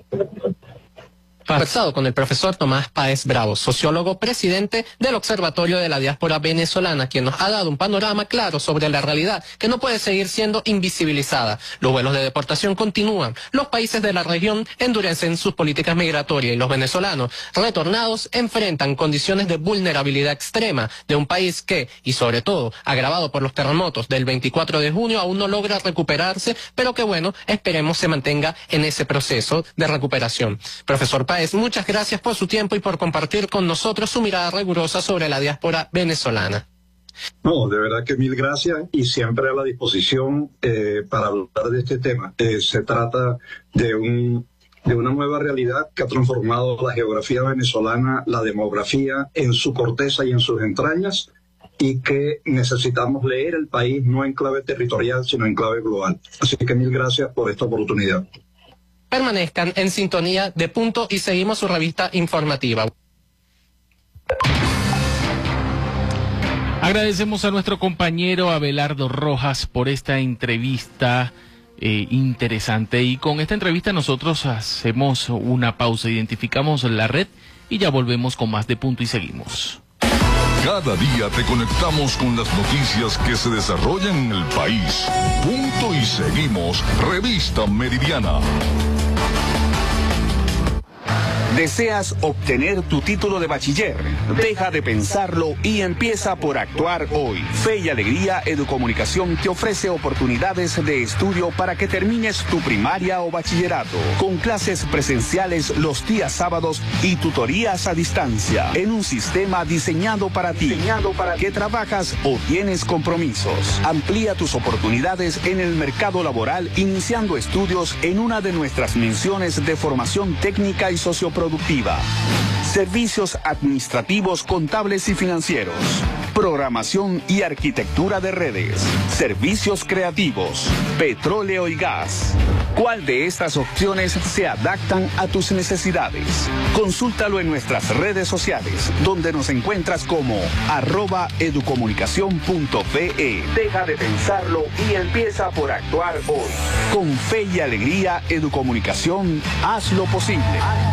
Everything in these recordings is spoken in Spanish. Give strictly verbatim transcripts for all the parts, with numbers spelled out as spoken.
Conversado con el profesor Tomás Páez Bravo, sociólogo presidente del Observatorio de la Diáspora Venezolana, quien nos ha dado un panorama claro sobre la realidad que no puede seguir siendo invisibilizada. Los vuelos de deportación continúan, los países de la región endurecen sus políticas migratorias y los venezolanos retornados enfrentan condiciones de vulnerabilidad extrema de un país que, y sobre todo, agravado por los terremotos del veinticuatro de junio, aún no logra recuperarse, pero que bueno, esperemos se mantenga en ese proceso de recuperación. Profesor Páez, muchas gracias por su tiempo y por compartir con nosotros su mirada rigurosa sobre la diáspora venezolana. No, de verdad que mil gracias y siempre a la disposición eh, para hablar de este tema. Eh, se trata de un de una nueva realidad que ha transformado la geografía venezolana, la demografía en su corteza y en sus entrañas, y que necesitamos leer el país no en clave territorial, sino en clave global. Así que mil gracias por esta oportunidad. Permanezcan en sintonía de Punto y seguimos su revista informativa. Agradecemos a nuestro compañero Abelardo Rojas por esta entrevista eh, interesante, y con esta entrevista nosotros hacemos una pausa, identificamos la red y ya volvemos con más de Punto y seguimos. Cada día te conectamos con las noticias que se desarrollan en el país. Punto y seguimos, Revista Meridiana. ¿Deseas obtener tu título de bachiller? Deja de pensarlo y empieza por actuar hoy. Fe y Alegría Educomunicación te ofrece oportunidades de estudio para que termines tu primaria o bachillerato, con clases presenciales los días sábados y tutorías a distancia, en un sistema diseñado para ti, diseñado para que trabajas o tienes compromisos. Amplía tus oportunidades en el mercado laboral iniciando estudios en una de nuestras menciones de formación técnica y socioprofesional productiva, servicios administrativos, contables y financieros, programación y arquitectura de redes, servicios creativos, petróleo y gas. ¿Cuál de estas opciones se adaptan a tus necesidades? Consúltalo en nuestras redes sociales, donde nos encuentras como arroba educomunicación punto fe. Deja de pensarlo y empieza por actuar hoy. Con Fe y Alegría Educomunicación, haz lo posible.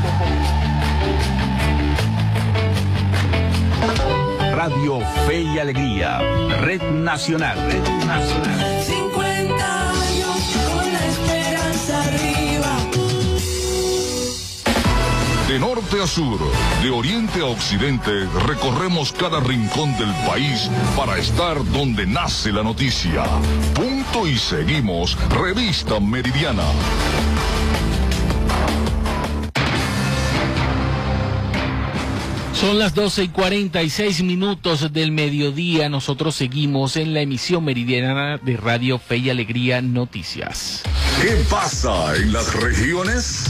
Radio Fe y Alegría, Red Nacional, Red Nacional. cincuenta años con la esperanza arriba. De norte a sur, de oriente a occidente, recorremos cada rincón del país para estar donde nace la noticia. Punto y seguimos, Revista Meridiana. Son las doce y cuarenta y seis minutos del mediodía. Nosotros seguimos en la emisión meridiana de Radio Fe y Alegría Noticias. ¿Qué pasa en las regiones?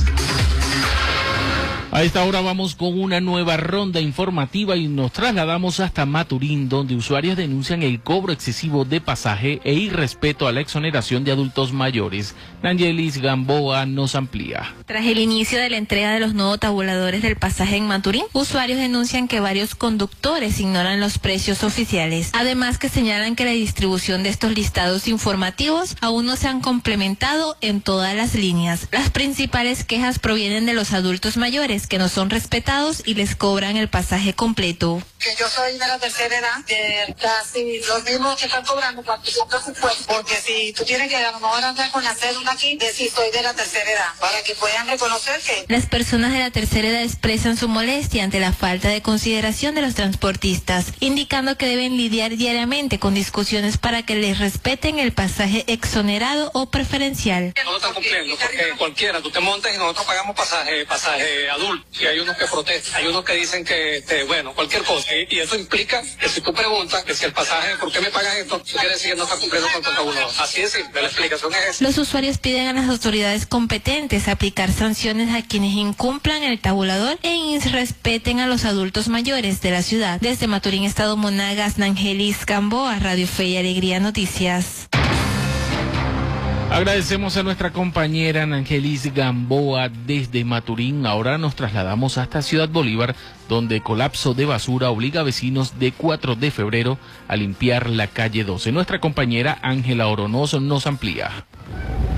A esta hora vamos con una nueva ronda informativa y nos trasladamos hasta Maturín, donde usuarios denuncian el cobro excesivo de pasaje e irrespeto a la exoneración de adultos mayores. Nangelis Gamboa nos amplía. Tras el inicio de la entrega de los nuevos tabuladores del pasaje en Maturín, usuarios denuncian que varios conductores ignoran los precios oficiales. Además que señalan que la distribución de estos listados informativos aún no se han complementado en todas las líneas. Las principales quejas provienen de los adultos mayores, que no son respetados y les cobran el pasaje completo. Que yo soy de la tercera edad, de casi los mismos que están cobrando cuatrocientos cincuenta, porque si tú tienes que a lo mejor andar con la cédula aquí, decir soy de la tercera edad, para que puedan reconocer que... Las personas de la tercera edad expresan su molestia ante la falta de consideración de los transportistas, indicando que deben lidiar diariamente con discusiones para que les respeten el pasaje exonerado o preferencial. No lo están cumpliendo, porque cualquiera, tú te montas y nosotros pagamos pasaje, pasaje adulto, y hay unos que protestan, hay unos que dicen que, este, bueno, cualquier cosa, y, y eso implica que si tú preguntas que si el pasaje, ¿por qué me pagan esto? Eso quiere decir que no está cumpliendo con el tabulador. Así es simple, la explicación es esa. Los usuarios piden a las autoridades competentes aplicar sanciones a quienes incumplan el tabulador e irrespeten a los adultos mayores de la ciudad. Desde Maturín, Estado Monagas, Nangelis Gamboa, Radio Fe y Alegría Noticias. Agradecemos a nuestra compañera Nangelis Gamboa desde Maturín. Ahora nos trasladamos hasta Ciudad Bolívar, donde colapso de basura obliga a vecinos de cuatro de febrero a limpiar la calle doce. Nuestra compañera Ángela Oronoz nos amplía.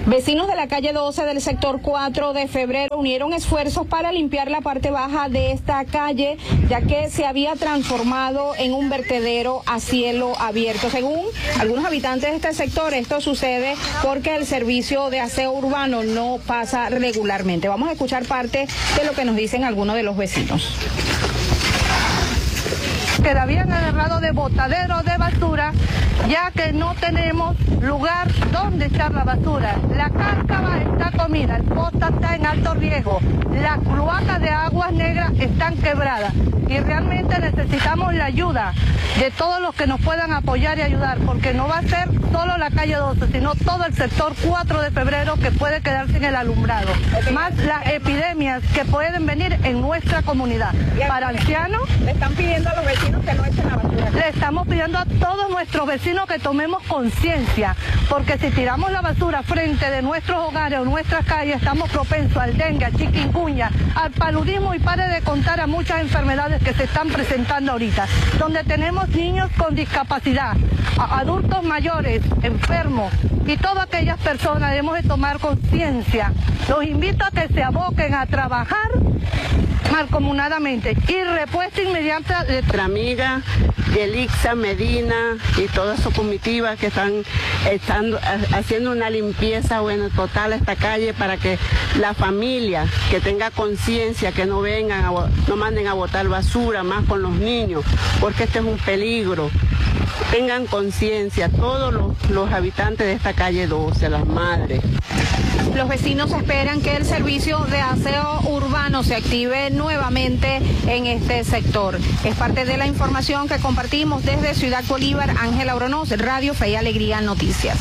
Vecinos de la calle doce del sector cuatro de febrero unieron esfuerzos para limpiar la parte baja de esta calle, ya que se había transformado en un vertedero a cielo abierto. Según algunos habitantes de este sector, esto sucede porque el servicio de aseo urbano no pasa regularmente. Vamos a escuchar parte de lo que nos dicen algunos de los vecinos. Que la habían agarrado de botadero de basura, ya que no tenemos lugar donde echar la basura. La cárcava está comida, el pozo está en alto riesgo, las cloacas de aguas negras están quebradas y realmente necesitamos la ayuda de todos los que nos puedan apoyar y ayudar, porque no va a ser solo la calle doce, sino todo el sector cuatro de febrero que puede quedar sin el alumbrado, más las epidemias que pueden venir en nuestra comunidad. Para ancianos, le están pidiendo a los vecinos que no echen la basura. Le estamos pidiendo a todos nuestros vecinos que tomemos conciencia, porque si tiramos la basura frente de nuestros hogares o nuestras calles, estamos propensos al dengue, al chikungunya, al paludismo y pare de contar a muchas enfermedades que se están presentando ahorita, donde tenemos niños con discapacidad, adultos mayores, enfermos y todas aquellas personas. Debemos de tomar conciencia. Los invito a que se aboquen a trabajar mancomunadamente y respuesta inmediata de nuestra amiga Yelixa Medina y toda su comitiva que están, están haciendo una limpieza bueno total a esta calle para que la familia que tenga conciencia, que no vengan, a, no manden a botar basura más con los niños, porque este es un peligro. Tengan conciencia todos los, los habitantes de esta calle doce, las madres. Los vecinos esperan que el servicio de aseo urbano se active nuevamente en este sector. Es parte de la información que compartimos desde Ciudad Bolívar. Ángela Oronoz, Radio Fe y Alegría Noticias.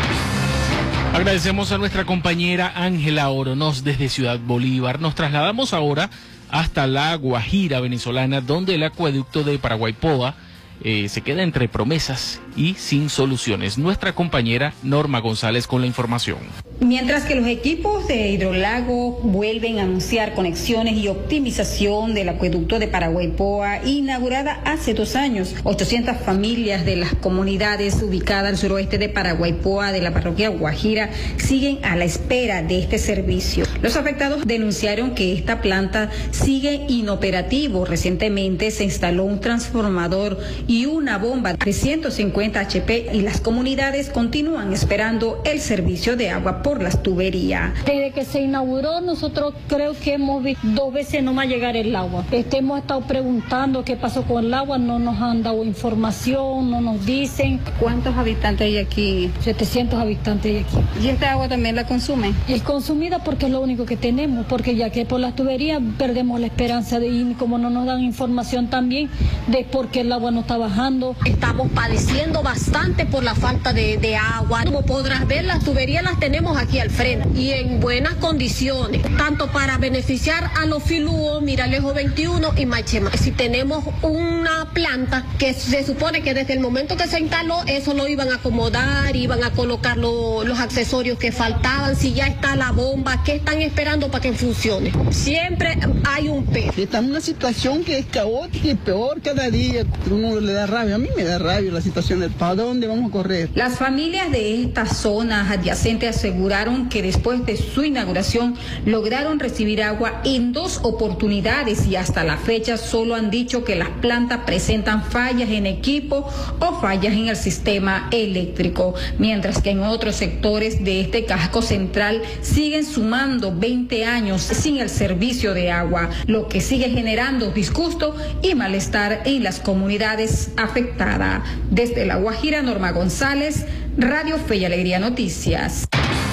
Agradecemos a nuestra compañera Ángela Oronoz desde Ciudad Bolívar. Nos trasladamos ahora hasta la Guajira venezolana, donde el acueducto de Paraguaypoa Eh, se queda entre promesas y sin soluciones. Nuestra compañera Norma González con la información. Mientras que los equipos de Hidrolago vuelven a anunciar conexiones y optimización del acueducto de Paraguaypoa, inaugurada hace dos años, ochocientas familias de las comunidades ubicadas al suroeste de Paraguaypoa de la parroquia Guajira siguen a la espera de este servicio. Los afectados denunciaron que esta planta sigue inoperativo. Recientemente se instaló un transformador y una bomba de ciento cincuenta H P y las comunidades continúan esperando el servicio de agua por las tuberías. Desde que se inauguró nosotros creo que hemos visto dos veces no va a llegar el agua. Este, hemos estado preguntando qué pasó con el agua, no nos han dado información, no nos dicen. ¿Cuántos habitantes hay aquí? setecientos habitantes hay aquí. ¿Y esta agua también la consumen? Es consumida porque es lo único que tenemos, porque ya que por las tuberías perdemos la esperanza de ir, como no nos dan información también de por qué el agua no está bajando. Estamos padeciendo bastante por la falta de, de agua. Como podrás ver, las tuberías las tenemos aquí al frente y en buenas condiciones, tanto para beneficiar a los filúos, Miralejo veintiuno y Machema. Si tenemos una planta que se supone que desde el momento que se instaló, eso lo iban a acomodar, iban a colocar lo, los accesorios que faltaban, si ya está la bomba, ¿qué están esperando para que funcione? Siempre hay un pero. Estamos en una situación que es caótica y peor cada día. Uno le da rabia, a mí me da rabia la situación del ¿para dónde vamos a correr? Las familias de estas zonas adyacentes aseguraron que después de su inauguración lograron recibir agua en dos oportunidades y hasta la fecha solo han dicho que las plantas presentan fallas en equipo o fallas en el sistema eléctrico, mientras que en otros sectores de este casco central siguen sumando veinte años sin el servicio de agua, lo que sigue generando disgusto y malestar en las comunidades afectadas. Desde La Guajira, Norma González, Radio Fe y Alegría Noticias.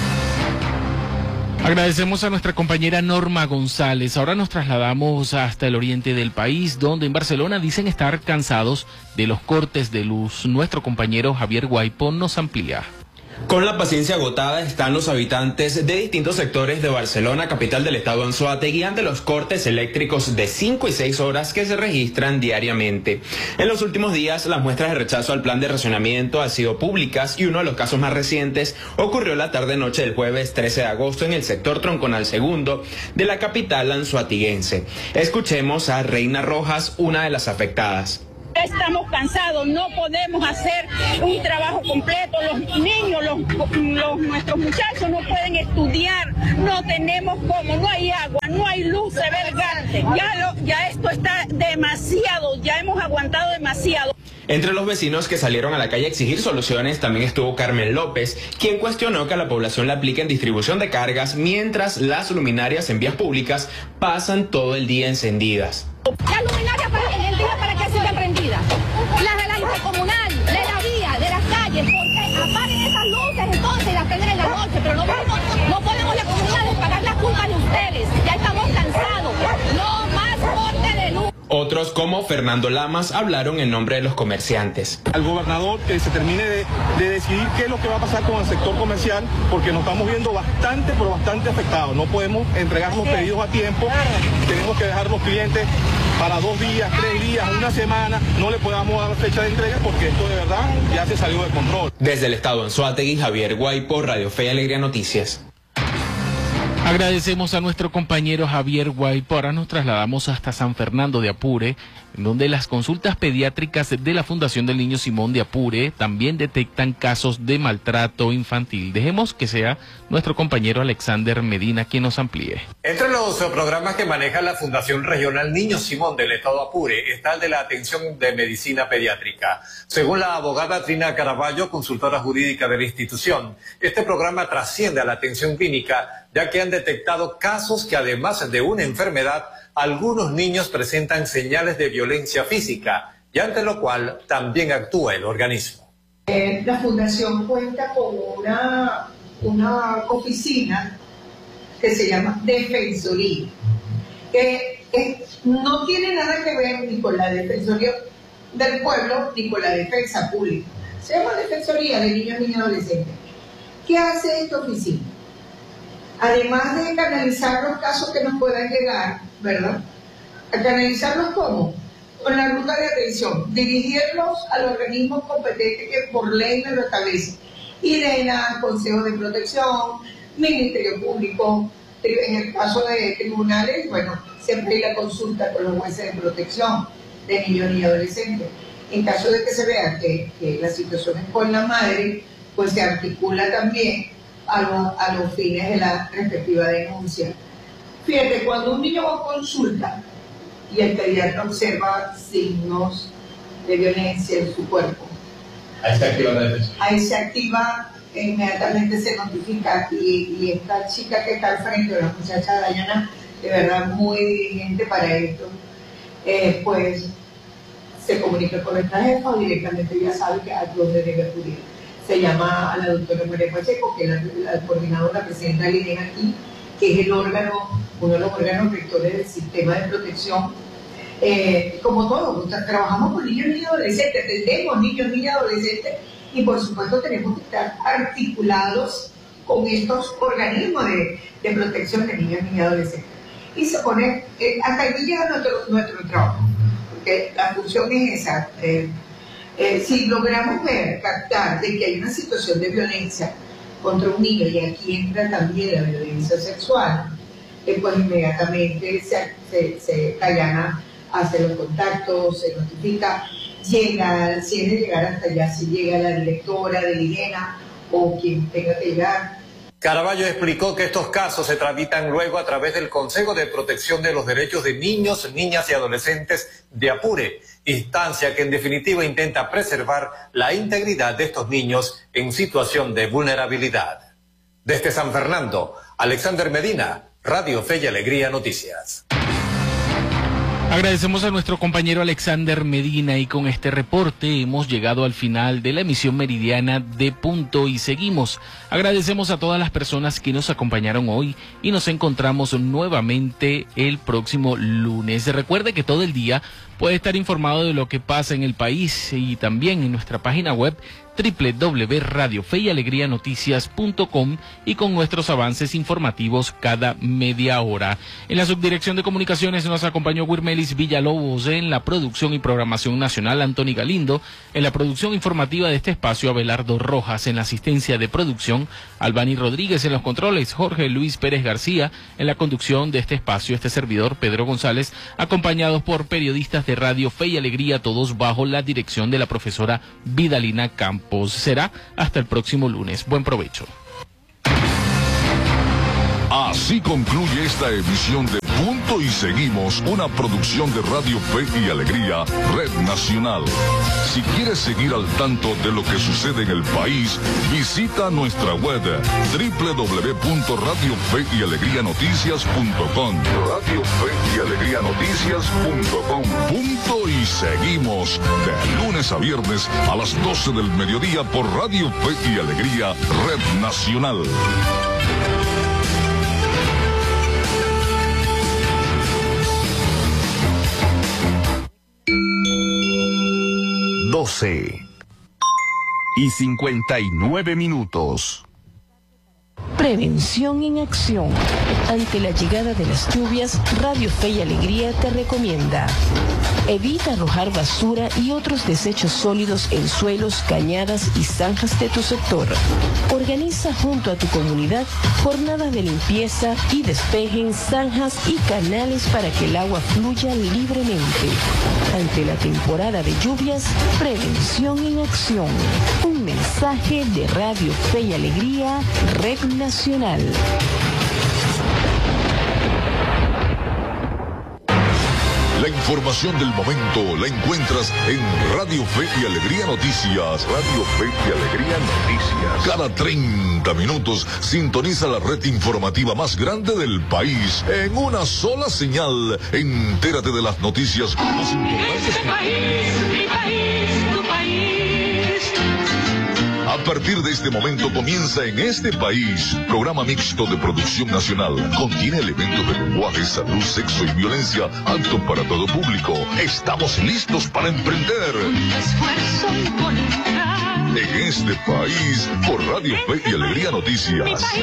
Agradecemos a nuestra compañera Norma González. Ahora nos trasladamos hasta el oriente del país, donde en Barcelona dicen estar cansados de los cortes de luz. Nuestro compañero Javier Guaipón nos amplía. Con la paciencia agotada están los habitantes de distintos sectores de Barcelona, capital del estado Anzoátegui, ante los cortes eléctricos de cinco y seis horas que se registran diariamente. En los últimos días, las muestras de rechazo al plan de racionamiento han sido públicas y uno de los casos más recientes ocurrió la tarde-noche del jueves trece de agosto en el sector Tronconal segundo de la capital anzoatiguense. Escuchemos a Reina Rojas, una de las afectadas. Ya estamos cansados, no podemos hacer un trabajo completo. Los niños, los, los, nuestros muchachos no pueden estudiar, no tenemos cómo, no hay agua, no hay luz, se ve el gas. Ya, lo, ya esto está demasiado, ya hemos aguantado demasiado. Entre los vecinos que salieron a la calle a exigir soluciones también estuvo Carmen López, quien cuestionó que a la población le apliquen distribución de cargas mientras las luminarias en vías públicas pasan todo el día encendidas. Las luminarias para, en el día para que sigan prendidas, las de la intercomunal, de la vía, de las calles, porque apaguen esas luces entonces y las prenden en la noche, pero no podemos, no podemos las comunidades pagar las culpas de ustedes, ya estamos cansados, no más corte de luz. Otros, como Fernando Lamas, hablaron en nombre de los comerciantes. Al gobernador que se termine de, de decidir qué es lo que va a pasar con el sector comercial, porque nos estamos viendo bastante, pero bastante afectados. No podemos entregar los pedidos a tiempo, tenemos que dejar los clientes para dos días, tres días, una semana, no le podamos dar fecha de entrega porque esto de verdad ya se salió de control. Desde el estado Anzoátegui, Javier Guaypo, Radio Fe y Alegría Noticias. Agradecemos a nuestro compañero Javier Guaypo. Ahora nos trasladamos hasta San Fernando de Apure, en donde las consultas pediátricas de la Fundación del Niño Simón de Apure también detectan casos de maltrato infantil. Dejemos que sea nuestro compañero Alexander Medina quien nos amplíe. Entre los programas que maneja la Fundación Regional Niño Simón del Estado Apure está el de la atención de medicina pediátrica. Según la abogada Trina Caraballo, consultora jurídica de la institución, este programa trasciende a la atención clínica, ya que han detectado casos que además de una enfermedad, algunos niños presentan señales de violencia física, y ante lo cual también actúa el organismo. Eh, la Fundación cuenta con una, una oficina que se llama Defensoría, que, que no tiene nada que ver ni con la Defensoría del Pueblo ni con la Defensa Pública. Se llama Defensoría de Niños, Niñas y Adolescentes. ¿Qué hace esta oficina? Además de canalizar los casos que nos puedan llegar, ¿verdad? ¿A canalizarlos cómo? Con la ruta de atención, dirigirlos al organismo competente que por ley lo establece. IDENA, Consejo de Protección, Ministerio Público, en el caso de tribunales, bueno, siempre hay la consulta con los jueces de protección de niños y adolescentes. En caso de que se vea que, que la situación es con la madre, pues se articula también A los, a los fines de la respectiva denuncia. Fíjate, cuando un niño va a consulta y el pediatra observa signos de violencia en su cuerpo, ahí se activa la defensa. Ahí se activa, inmediatamente se notifica y, y esta chica que está al frente de la muchacha Dayana, de verdad muy diligente para esto, eh, pues se comunica con nuestra jefa o directamente ya sabe que a dónde debe acudir. Se llama a la doctora María Pacheco, que es la, la coordinadora, presidenta del INEA aquí, que es el órgano, uno de los órganos rectores del sistema de protección. Eh, como todos, trabajamos con niños y adolescentes, atendemos niños y adolescentes y por supuesto tenemos que estar articulados con estos organismos de, de protección de niños y adolescentes. Y se pone, eh, hasta aquí llega nuestro, nuestro trabajo, porque la función es esa. Eh, Eh, si logramos ver, captar de que hay una situación de violencia contra un niño, y aquí entra también la violencia sexual, eh, pues inmediatamente se, se, se allana, hace los contactos, se notifica, llega, si es de llegar hasta allá, si llega la directora de IDENA o quien tenga que llegar. Caraballo explicó que estos casos se tramitan luego a través del Consejo de Protección de los Derechos de Niños, Niñas y Adolescentes de Apure, instancia que en definitiva intenta preservar la integridad de estos niños en situación de vulnerabilidad. Desde San Fernando, Alexander Medina, Radio Fe y Alegría Noticias. Agradecemos a nuestro compañero Alexander Medina y con este reporte hemos llegado al final de la emisión meridiana de Punto y Seguimos. Agradecemos a todas las personas que nos acompañaron hoy y nos encontramos nuevamente el próximo lunes. Recuerde que todo el día puede estar informado de lo que pasa en el país y también en nuestra página web doble u doble u doble u punto radio fe y alegría noticias punto com y con nuestros avances informativos cada media hora. En la subdirección de comunicaciones nos acompañó Wirmelis Villalobos, en la producción y programación nacional Antoni Galindo, en la producción informativa de este espacio Abelardo Rojas, en la asistencia de producción Albani Rodríguez, en los controles Jorge Luis Pérez García, en la conducción de este espacio este servidor Pedro González, acompañados por periodistas de este Radio Fe y Alegría, todos bajo la dirección de la profesora Vidalina Campos. Será hasta el próximo lunes. Buen provecho. Así concluye esta emisión de Punto y Seguimos, una producción de Radio Fe y Alegría, Red Nacional. Si quieres seguir al tanto de lo que sucede en el país, visita nuestra web doble u doble u doble u punto radio fe y alegría noticias punto com. Radio Fe y Alegría Noticias punto com. Punto y Seguimos, de lunes a viernes a las doce del mediodía por Radio Fe y Alegría, Red Nacional. doce y cincuenta y nueve minutos. Prevención en acción. Ante la llegada de las lluvias, Radio Fe y Alegría te recomienda: evita arrojar basura y otros desechos sólidos en suelos, cañadas y zanjas de tu sector. Organiza junto a tu comunidad jornadas de limpieza y despeje en zanjas y canales para que el agua fluya libremente. Ante la temporada de lluvias, prevención en acción. Un mensaje de Radio Fe y Alegría, Red Nacional. La información del momento la encuentras en Radio Fe y Alegría Noticias. Radio Fe y Alegría Noticias. Cada treinta minutos sintoniza la red informativa más grande del país en una sola señal. Entérate de las noticias más importantes. Este país, mi país, tu país. A partir de este momento comienza En Este País, programa mixto de producción nacional. Contiene elementos de lenguaje, salud, sexo y violencia, apto para todo público. Estamos listos para emprender. Esfuerzo y voluntad. En Este País, por Radio Fe y Alegría Noticias.